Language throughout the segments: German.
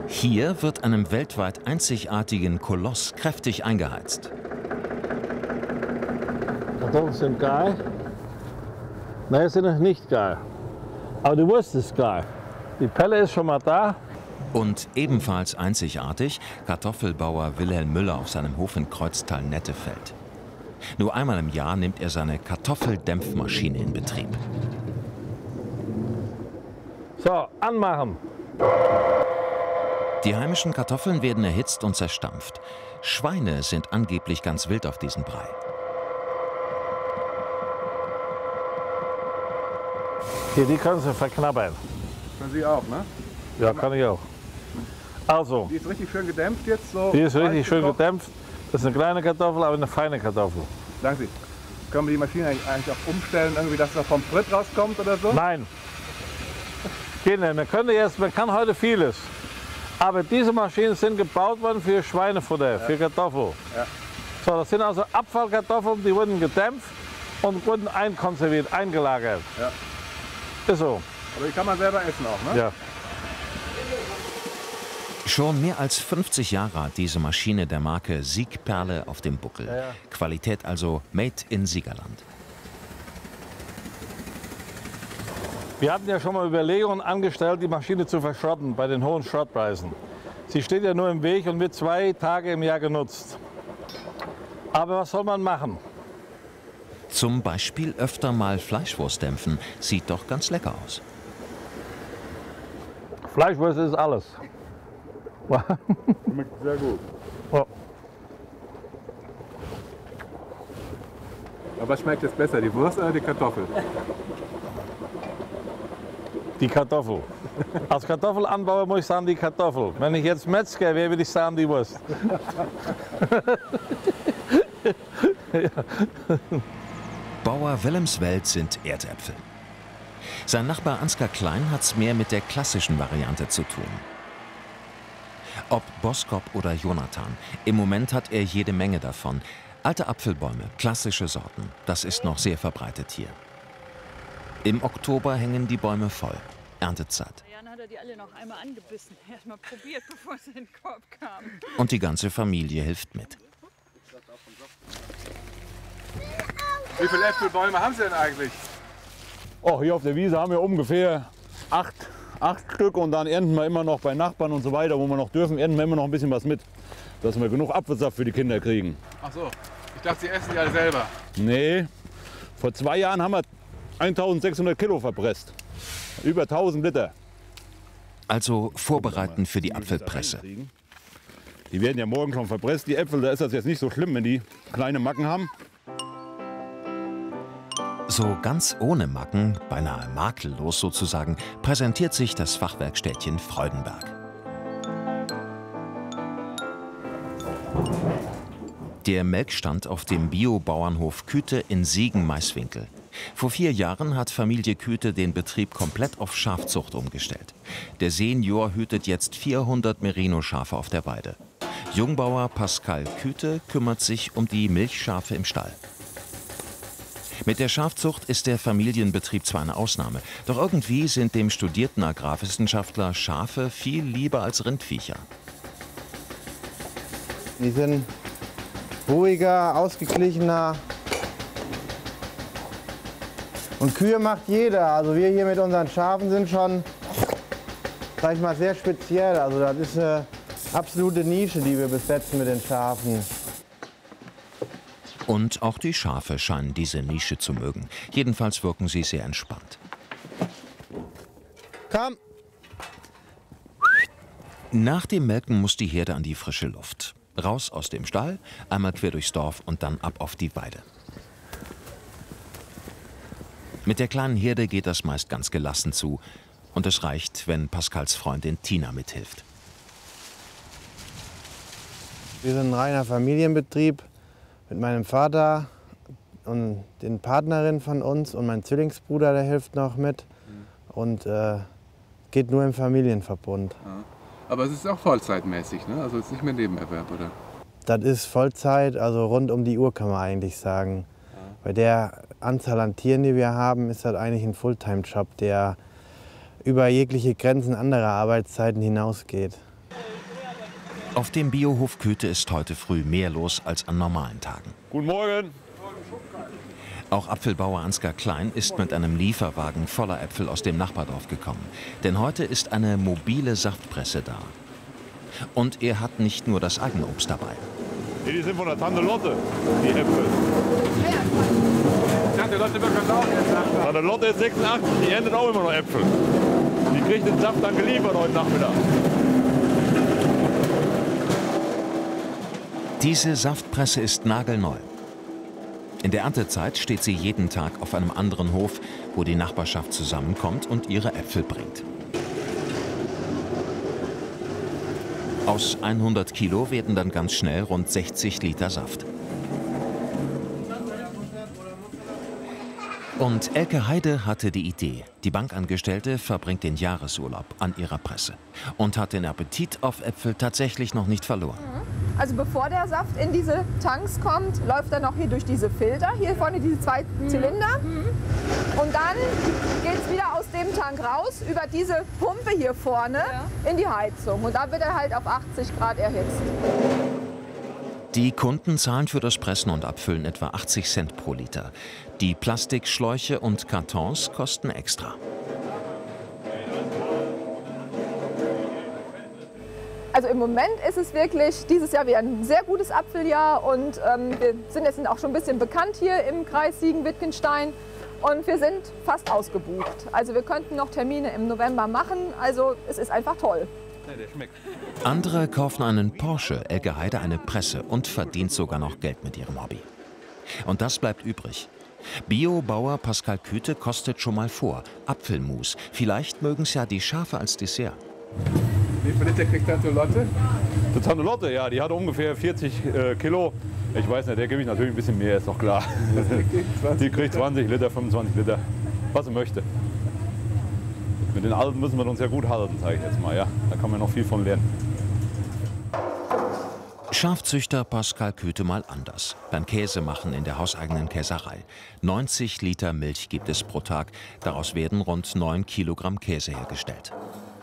Hier wird einem weltweit einzigartigen Koloss kräftig eingeheizt. Kartoffeln sind geil. Nein, sind noch nicht geil. Aber die Wurst ist geil. Die Pelle ist schon mal da. Und ebenfalls einzigartig Kartoffelbauer Wilhelm Müller auf seinem Hof in Kreuztal-Nettefeld. Nur einmal im Jahr nimmt er seine Kartoffeldämpfmaschine in Betrieb. So, anmachen. Die heimischen Kartoffeln werden erhitzt und zerstampft. Schweine sind angeblich ganz wild auf diesen Brei. Hier, die können Sie verknabbern. Können Sie auch, ne? Ja, kann ich auch. Also, Die ist richtig schön gedämpft jetzt so. die ist richtig schön gekocht. gedämpft. Das ist eine kleine Kartoffel, aber eine feine Kartoffel. Sagen Sie, können wir die Maschine eigentlich auch umstellen, irgendwie, dass da vom Sprit rauskommt oder so? Nein. Geht nicht. Man kann heute vieles. Aber diese Maschinen sind gebaut worden für Schweinefutter, für Kartoffeln. Ja. So, das sind also Abfallkartoffeln, die wurden gedämpft und wurden einkonserviert, eingelagert. Ja. Ist so. Aber die kann man selber essen auch, ne? Ja. Schon mehr als 50 Jahre hat diese Maschine der Marke Siegperle auf dem Buckel. Ja. Qualität also made in Siegerland. Wir hatten ja schon mal Überlegungen angestellt, die Maschine zu verschrotten bei den hohen Schrottpreisen. Sie steht ja nur im Weg und wird 2 Tage im Jahr genutzt. Aber was soll man machen? Zum Beispiel öfter mal Fleischwurst dämpfen. Sieht doch ganz lecker aus. Fleischwurst ist alles. Schmeckt sehr gut. Oh. Aber was schmeckt jetzt besser, die Wurst oder die Kartoffel? Die Kartoffel. Als Kartoffelanbauer muss ich sagen, die Kartoffel. Wenn ich jetzt Metzger wäre, würde ich sagen, die Wurst. Bauer Wilhelmswelt sind Erdäpfel. Sein Nachbar Ansgar Klein hat's mehr mit der klassischen Variante zu tun. Ob Boskop oder Jonathan, im Moment hat er jede Menge davon. Alte Apfelbäume, klassische Sorten, das ist noch sehr verbreitet hier. Im Oktober hängen die Bäume voll. Erntezeit. Dann hat er die alle noch einmal angebissen. Erst mal probiert, bevor sie in den Korb kamen. Und die ganze Familie hilft mit. Wie viele Äpfelbäume haben Sie denn eigentlich? Oh, hier auf der Wiese haben wir ungefähr acht Stück und dann ernten wir immer noch bei Nachbarn und so weiter, wo wir noch dürfen, ernten wir immer noch ein bisschen was mit, dass wir genug Apfelsaft für die Kinder kriegen. Ach so, ich dachte, Sie essen die alle selber. Nee, vor 2 Jahren haben wir 1600 Kilo verpresst. Über 1000 Liter. Also vorbereiten für die Apfelpresse. Die werden ja morgen schon verpresst, die Äpfel, da ist das jetzt nicht so schlimm, wenn die kleine Macken haben. So ganz ohne Macken, beinahe makellos sozusagen, präsentiert sich das Fachwerkstädtchen Freudenberg. Der Melkstand auf dem Bio-Bauernhof Küte in Siegen-Maiswinkel. Vor 4 Jahren hat Familie Küte den Betrieb komplett auf Schafzucht umgestellt. Der Senior hütet jetzt 400 Merino-Schafe auf der Weide. Jungbauer Pascal Küte kümmert sich um die Milchschafe im Stall. Mit der Schafzucht ist der Familienbetrieb zwar eine Ausnahme, doch irgendwie sind dem studierten Agrarwissenschaftler Schafe viel lieber als Rindviecher. Die sind ruhiger, ausgeglichener. Und Kühe macht jeder. Also wir hier mit unseren Schafen sind schon, sag ich mal, sehr speziell. Also das ist eine absolute Nische, die wir besetzen mit den Schafen. Und auch die Schafe scheinen diese Nische zu mögen. Jedenfalls wirken sie sehr entspannt. Komm! Nach dem Melken muss die Herde an die frische Luft. Raus aus dem Stall, einmal quer durchs Dorf und dann ab auf die Weide. Mit der kleinen Herde geht das meist ganz gelassen zu. Und es reicht, wenn Pascals Freundin Tina mithilft. Wir sind ein reiner Familienbetrieb mit meinem Vater und den Partnerin von uns und mein Zwillingsbruder, der hilft noch mit. Und geht nur im Familienverbund. Ja. Aber es ist auch vollzeitmäßig, ne? Also es ist nicht mehr Nebenerwerb, oder? Das ist Vollzeit, also rund um die Uhr kann man eigentlich sagen. Ja. Bei der Anzahl an Tieren, die wir haben, ist das eigentlich ein Fulltime-Job, der über jegliche Grenzen anderer Arbeitszeiten hinausgeht. Auf dem Biohof Köthe ist heute früh mehr los als an normalen Tagen. Guten Morgen. Auch Apfelbauer Ansgar Klein ist mit einem Lieferwagen voller Äpfel aus dem Nachbardorf gekommen. Denn heute ist eine mobile Saftpresse da. Und er hat nicht nur das Eigenobst dabei. Nee, die sind von der Tante Lotte, die Äpfel. Tante Lotte wird schon auch jetzt sagen. Tante Lotte ist 86, die erntet auch immer noch Äpfel. Die kriegt den Saft dann geliefert heute Nachmittag. Diese Saftpresse ist nagelneu. In der Erntezeit steht sie jeden Tag auf einem anderen Hof, wo die Nachbarschaft zusammenkommt und ihre Äpfel bringt. Aus 100 Kilo werden dann ganz schnell rund 60 Liter Saft. Und Elke Heide hatte die Idee. Die Bankangestellte verbringt den Jahresurlaub an ihrer Presse und hat den Appetit auf Äpfel tatsächlich noch nicht verloren. Also bevor der Saft in diese Tanks kommt, läuft er noch hier durch diese Filter, hier vorne diese 2 Zylinder. Und dann geht es wieder aus dem Tank raus, über diese Pumpe hier vorne in die Heizung. Und da wird er halt auf 80 Grad erhitzt. Die Kunden zahlen für das Pressen und Abfüllen etwa 80 Cent pro Liter. Die Plastikschläuche und Kartons kosten extra. Also im Moment ist es wirklich dieses Jahr wieder ein sehr gutes Apfeljahr und wir sind jetzt auch schon ein bisschen bekannt hier im Kreis Siegen-Wittgenstein und wir sind fast ausgebucht. Also wir könnten noch Termine im November machen, also es ist einfach toll. Andere kaufen einen Porsche, Elke Heide eine Presse und verdient sogar noch Geld mit ihrem Hobby. Und das bleibt übrig. Biobauer Pascal Köthe kostet schon mal vor. Apfelmus. Vielleicht mögen es ja die Schafe als Dessert. Wie viel Liter kriegt Tante Lotte? Die Tante Lotte, ja, die hat ungefähr 40 Kilo. Ich weiß nicht, der gebe ich natürlich ein bisschen mehr, ist doch klar. Die kriegt 20 Liter, 25 Liter, was sie möchte. Mit den Alten müssen wir uns ja gut halten, sage ich jetzt mal. Ja. Da kann man noch viel von lernen. Schafzüchter Pascal Köthe mal anders. Beim Käsemachen in der hauseigenen Käserei. 90 Liter Milch gibt es pro Tag. Daraus werden rund 9 Kilogramm Käse hergestellt.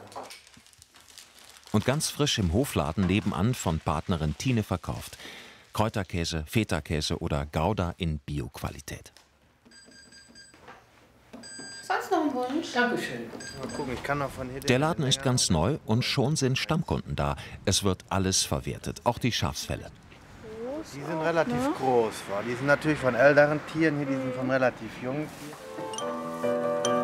Und ganz frisch im Hofladen nebenan von Partnerin Tine verkauft. Kräuterkäse, Feta-Käse oder Gouda in Bio-Qualität. Sonst noch ein Wunsch? Dankeschön. Mal gucken, ich kann noch von hier. Der Laden ist ganz neu und schon sind Stammkunden da. Es wird alles verwertet, auch die Schafsfelle. Die sind relativ groß. Die sind natürlich von älteren Tieren hier, die sind von relativ jungen Tieren.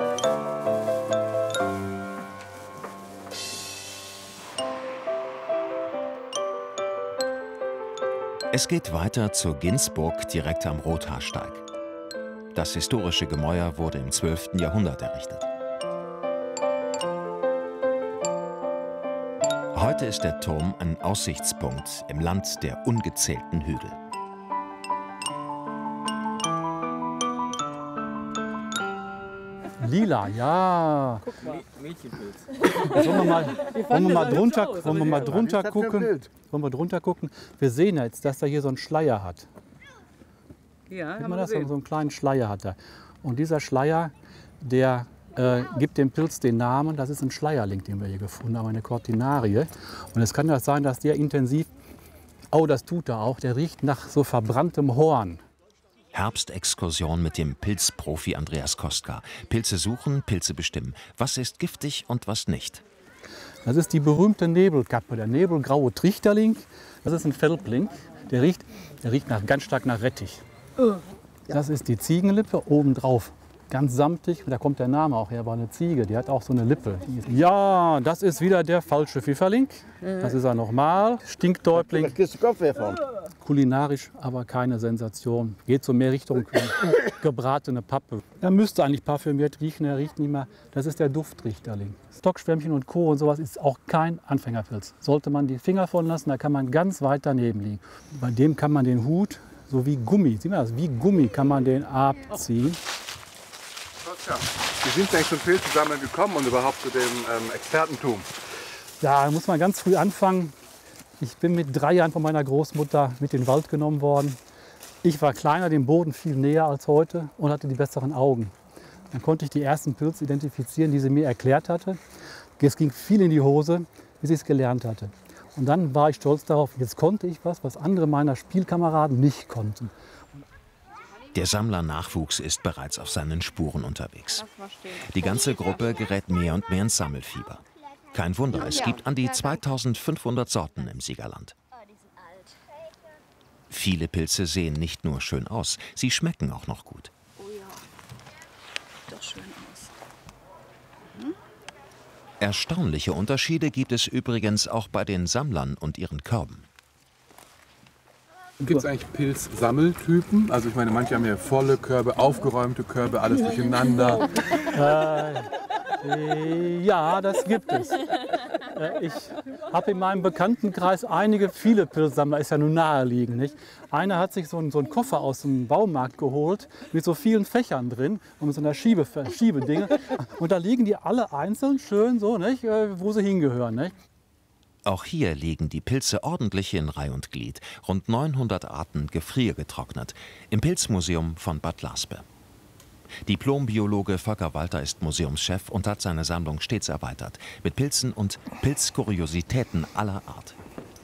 Es geht weiter zur Ginsburg direkt am Rothaarsteig. Das historische Gemäuer wurde im 12. Jahrhundert errichtet. Heute ist der Turm ein Aussichtspunkt im Land der ungezählten Hügel. Lila, ja. Guck mal. Mädchenpilz. Wollen wir mal drunter gucken? Wollen wir drunter gucken? Wir sehen jetzt, dass er hier so einen Schleier hat. Ja, Sieht man das? So einen kleinen Schleier hat er. Und dieser Schleier, der gibt dem Pilz den Namen. Das ist ein Schleierling, den wir hier gefunden haben, eine Cortinarie. Und es kann ja sein, dass der intensiv, oh, das tut er auch, der riecht nach so verbranntem Horn. Herbstexkursion mit dem Pilzprofi Andreas Kostka. Pilze suchen, Pilze bestimmen. Was ist giftig und was nicht? Das ist die berühmte Nebelkappe, der nebelgraue Trichterling. Das ist ein Felbling. Der riecht ganz stark nach Rettich. Das ist die Ziegenlippe obendrauf. Ganz samtig, da kommt der Name auch her, war eine Ziege, die hat auch so eine Lippe. Ja, das ist wieder der falsche Pfifferling. Das ist er nochmal. Stinktäubling. Kulinarisch aber keine Sensation. Geht so mehr Richtung gebratene Pappe. Er müsste eigentlich parfümiert riechen, er riecht nicht mehr. Das ist der Duftrichterling. Stockschwämmchen und Co. und sowas ist auch kein Anfängerpilz. Sollte man die Finger von lassen, da kann man ganz weit daneben liegen. Bei dem kann man den Hut so wie Gummi, sieht man das? Wie Gummi kann man den abziehen. Wie sind Sie eigentlich zum Pilzsammeln gekommen und überhaupt zu dem Expertentum? Ja, da muss man ganz früh anfangen. Ich bin mit 3 Jahren von meiner Großmutter mit in den Wald genommen worden. Ich war kleiner, dem Boden viel näher als heute und hatte die besseren Augen. Dann konnte ich die ersten Pilze identifizieren, die sie mir erklärt hatte. Es ging viel in die Hose, bis ich es gelernt hatte. Und dann war ich stolz darauf, jetzt konnte ich was andere meiner Spielkameraden nicht konnten. Der Sammlernachwuchs ist bereits auf seinen Spuren unterwegs. Die ganze Gruppe gerät mehr und mehr ins Sammelfieber. Kein Wunder, es gibt an die 2500 Sorten im Siegerland. Viele Pilze sehen nicht nur schön aus, sie schmecken auch noch gut. Oh ja, doch schön aus. Erstaunliche Unterschiede gibt es übrigens auch bei den Sammlern und ihren Körben. Gibt es eigentlich Pilzsammeltypen? Also ich meine, manche haben ja volle Körbe, aufgeräumte Körbe, alles durcheinander. Ja, das gibt es. Ich habe in meinem Bekanntenkreis viele Pilzsammler, ist ja nun naheliegend, nicht? Einer hat sich so einen Koffer aus dem Baumarkt geholt mit so vielen Fächern drin und mit so einer Schiebedinge. Und da liegen die alle einzeln schön so, nicht? Wo sie hingehören. Nicht? Auch hier liegen die Pilze ordentlich in Reih und Glied. Rund 900 Arten gefriergetrocknet im Pilzmuseum von Bad Laspe. Diplombiologe Volker Walter ist Museumschef und hat seine Sammlung stets erweitert mit Pilzen und Pilzkuriositäten aller Art.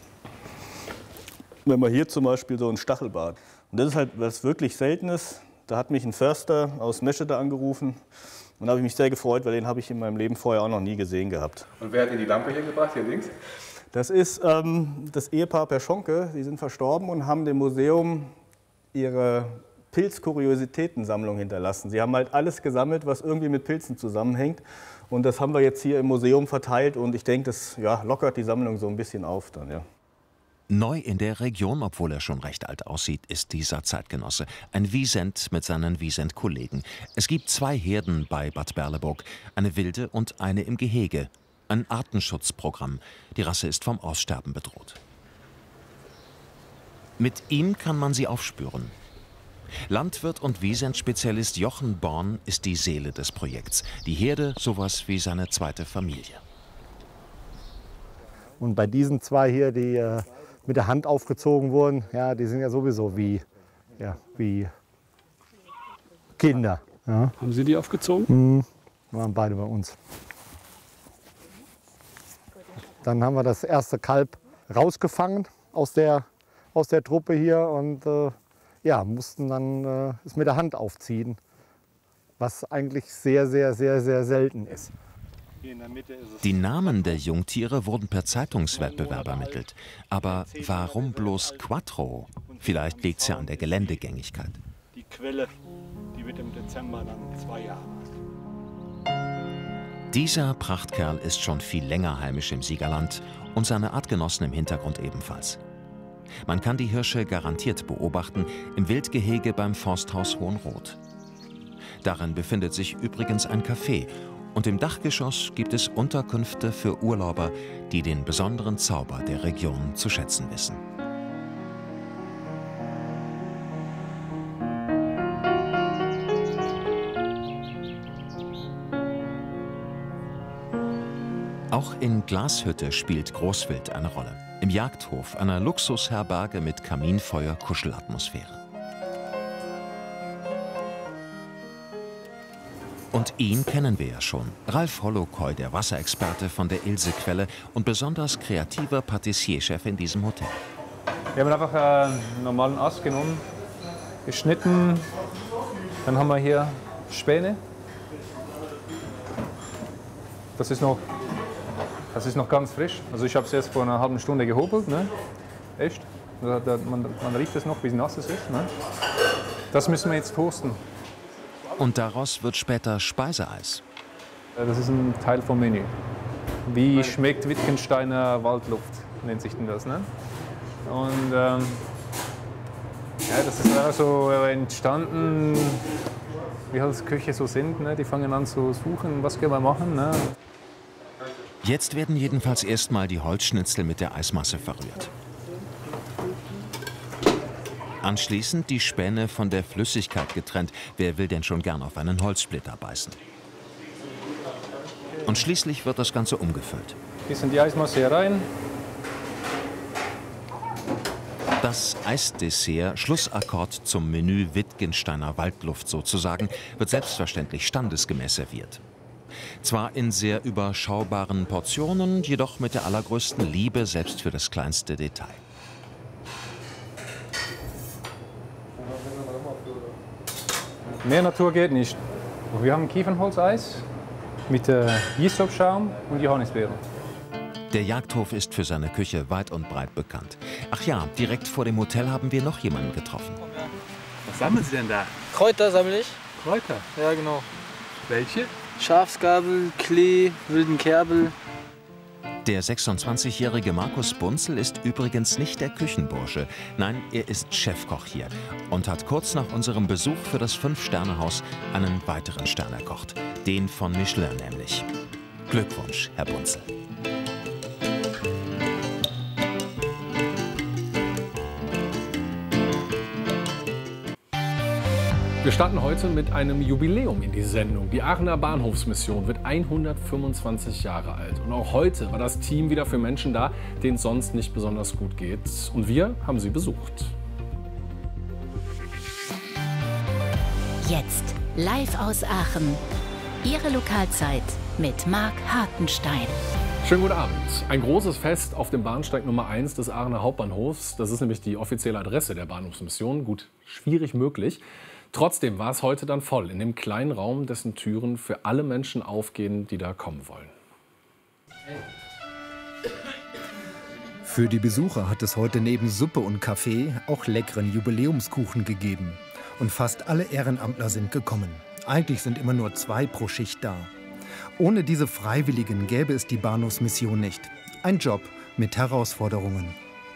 Wenn man hier zum Beispiel so ein Stachelbart. Und das ist halt was wirklich Seltenes. Da hat mich ein Förster aus Meschede angerufen. Und da habe ich mich sehr gefreut, weil den habe ich in meinem Leben vorher auch noch nie gesehen gehabt. Und wer hat Ihnen die Lampe hier gebracht, hier links? Das ist das Ehepaar Perschonke. Sie sind verstorben und haben dem Museum ihre Pilzkuriositätensammlung hinterlassen. Sie haben halt alles gesammelt, was irgendwie mit Pilzen zusammenhängt. Und das haben wir jetzt hier im Museum verteilt. Und ich denke, das lockert die Sammlung so ein bisschen auf dann, ja. Neu in der Region, obwohl er schon recht alt aussieht, ist dieser Zeitgenosse. Ein Wiesent mit seinen Wiesent-Kollegen. Es gibt 2 Herden bei Bad Berleburg, eine wilde und eine im Gehege. Ein Artenschutzprogramm. Die Rasse ist vom Aussterben bedroht. Mit ihm kann man sie aufspüren. Landwirt und Wiesent-Spezialist Jochen Born ist die Seele des Projekts. Die Herde sowas wie seine zweite Familie. Und bei diesen 2 hier, die mit der Hand aufgezogen wurden, ja, die sind ja sowieso wie Kinder. Ja. Haben Sie die aufgezogen? Waren beide bei uns. Dann haben wir das erste Kalb rausgefangen aus der Truppe hier und mussten dann es mit der Hand aufziehen, was eigentlich sehr, sehr, sehr, sehr selten ist. Die Namen der Jungtiere wurden per Zeitungswettbewerb ermittelt. Aber warum bloß Quattro? Vielleicht liegt es ja an der Geländegängigkeit. Die Quelle, die wird im Dezember dann 2 Jahre alt. Dieser Prachtkerl ist schon viel länger heimisch im Siegerland und seine Artgenossen im Hintergrund ebenfalls. Man kann die Hirsche garantiert beobachten im Wildgehege beim Forsthaus Hohenroth. Darin befindet sich übrigens ein Café. Und im Dachgeschoss gibt es Unterkünfte für Urlauber, die den besonderen Zauber der Region zu schätzen wissen. Auch in Glashütte spielt Großwild eine Rolle. Im Jagdhof, einer Luxusherberge mit Kaminfeuer, Kuschelatmosphäre. Und ihn kennen wir ja schon. Ralf Holokoy, der Wasserexperte von der Ilsequelle und besonders kreativer Patissierchef in diesem Hotel. Wir haben einfach einen normalen Ast genommen, geschnitten. Dann haben wir hier Späne. Das ist noch ganz frisch. Also ich habe es erst vor einer halben Stunde gehobelt. Ne? Echt. Man riecht es noch, wie nass es ist. Ne? Das müssen wir jetzt toasten. Und daraus wird später Speiseeis. Das ist ein Teil vom Menü. Wie schmeckt Wittgensteiner Waldluft, nennt sich denn das. Ne? Und das ist einfach so entstanden, wie halt Köche so sind. Ne? Die fangen an zu suchen, was können wir machen. Ne? Jetzt werden jedenfalls erstmal die Holzschnitzel mit der Eismasse verrührt. Anschließend die Späne von der Flüssigkeit getrennt. Wer will denn schon gern auf einen Holzsplitter beißen? Und schließlich wird das Ganze umgefüllt. Bisschen die Eismasse hier rein. Das Eisdessert, Schlussakkord zum Menü Wittgensteiner Waldluft sozusagen, wird selbstverständlich standesgemäß serviert. Zwar in sehr überschaubaren Portionen, jedoch mit der allergrößten Liebe, selbst für das kleinste Detail. Mehr Natur geht nicht. Wir haben Kiefernholzeis mit Gisopschaum und Johannisbeeren. Der Jagdhof ist für seine Küche weit und breit bekannt. Ach ja, direkt vor dem Hotel haben wir noch jemanden getroffen. Was sammeln Sie denn da? Kräuter sammle ich. Kräuter? Ja, genau. Welche? Schafsgabel, Klee, wilden Kerbel. Der 26-jährige Markus Bunzel ist übrigens nicht der Küchenbursche. Nein, er ist Chefkoch hier und hat kurz nach unserem Besuch für das 5-Sterne-Haus einen weiteren Stern erkocht. Den von Michelin nämlich. Glückwunsch, Herr Bunzel. Wir starten heute mit einem Jubiläum in die Sendung. Die Aachener Bahnhofsmission wird 125 Jahre alt. Und auch heute war das Team wieder für Menschen da, denen es sonst nicht besonders gut geht. Und wir haben sie besucht. Jetzt live aus Aachen. Ihre Lokalzeit mit Marc Hartenstein. Schönen guten Abend. Ein großes Fest auf dem Bahnsteig Nummer 1 des Aachener Hauptbahnhofs. Das ist nämlich die offizielle Adresse der Bahnhofsmission. Gut, schwierig möglich. Trotzdem war es heute dann voll in dem kleinen Raum, dessen Türen für alle Menschen aufgehen, die da kommen wollen. Für die Besucher hat es heute neben Suppe und Kaffee auch leckeren Jubiläumskuchen gegeben. Und fast alle Ehrenamtler sind gekommen. Eigentlich sind immer nur 2 pro Schicht da. Ohne diese Freiwilligen gäbe es die Bahnhofsmission nicht. Ein Job mit Herausforderungen.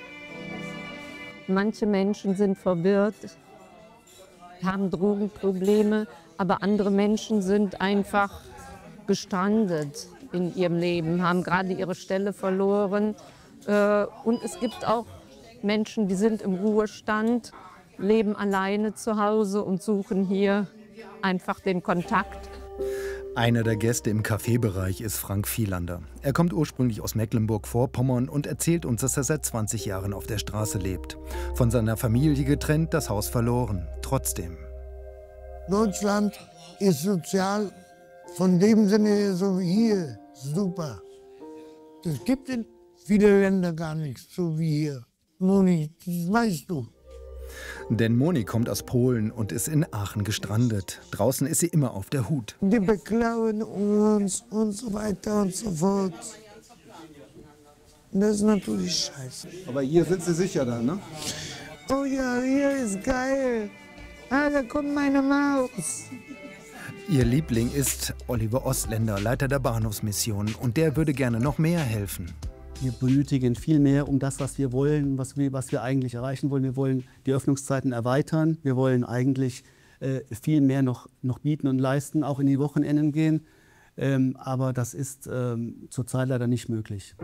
Manche Menschen sind verwirrt, haben Drogenprobleme, aber andere Menschen sind einfach gestrandet in ihrem Leben, haben gerade ihre Stelle verloren. Und es gibt auch Menschen, die sind im Ruhestand, leben alleine zu Hause und suchen hier einfach den Kontakt. Einer der Gäste im Kaffeebereich ist Frank Vielander. Er kommt ursprünglich aus Mecklenburg-Vorpommern und erzählt uns, dass er seit 20 Jahren auf der Straße lebt. Von seiner Familie getrennt, das Haus verloren. Trotzdem. Deutschland ist sozial, von dem Sinne so wie hier, super. Es gibt in vielen Ländern gar nichts, so wie hier. Moni, das weißt du. Denn Moni kommt aus Polen und ist in Aachen gestrandet. Draußen ist sie immer auf der Hut. Die beklauen uns und so weiter und so fort. Das ist natürlich scheiße. Aber hier sind Sie sicher da, ne? Oh ja, hier ist geil. Ah, da kommt meine Maus. Ihr Liebling ist Oliver Ostländer, Leiter der Bahnhofsmission. Und der würde gerne noch mehr helfen. Wir benötigen viel mehr um das, was wir wollen, was wir eigentlich erreichen wollen. Wir wollen die Öffnungszeiten erweitern. Wir wollen eigentlich viel mehr noch bieten und leisten, auch in die Wochenenden gehen. Aber das ist zurzeit leider nicht möglich.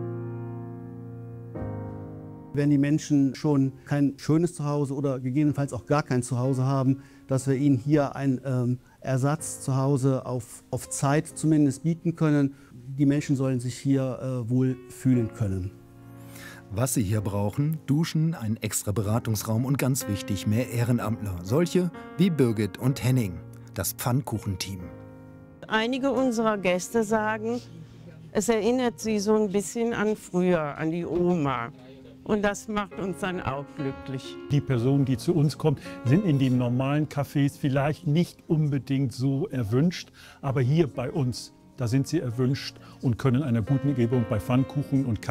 Wenn die Menschen schon kein schönes Zuhause oder gegebenenfalls auch gar kein Zuhause haben, dass wir ihnen hier ein Ersatz zu Hause auf Zeit zumindest bieten können. Die Menschen sollen sich hier wohl fühlen können. Was sie hier brauchen: Duschen, ein extra Beratungsraum und ganz wichtig, mehr Ehrenamtler. Solche wie Birgit und Henning, das Pfannkuchenteam. Einige unserer Gäste sagen, es erinnert sie so ein bisschen an früher, an die Oma. Und das macht uns dann auch glücklich. Die Personen, die zu uns kommen, sind in den normalen Cafés vielleicht nicht unbedingt so erwünscht, aber hier bei uns, da sind sie erwünscht und können einer guten Umgebung bei Pfannkuchen und